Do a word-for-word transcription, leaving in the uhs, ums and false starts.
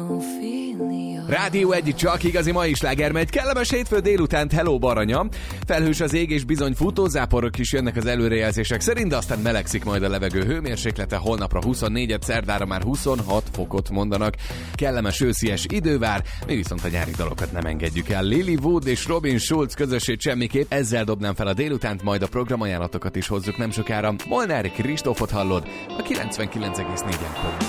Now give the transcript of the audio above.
Rádió egy, csak igazi mai sláger megy. Kellemes hétfő délutánt, hello Baranya. Felhős az ég és bizony futózáporok is jönnek az előrejelzések szerint, de aztán melegszik majd a levegő hőmérséklete. Holnapra huszonnégyet, szerdára már huszonhat fokot mondanak. Kellemes őszies idő vár, mi viszont a nyári dalokat nem engedjük el. Lily Wood és Robin Schulz közösét semmiképp. Ezzel dobnám fel a délutánt, majd a programajánlatokat is hozzuk nem sokára. Molnár Kristófot hallod a kilencvenkilenc egész négyen.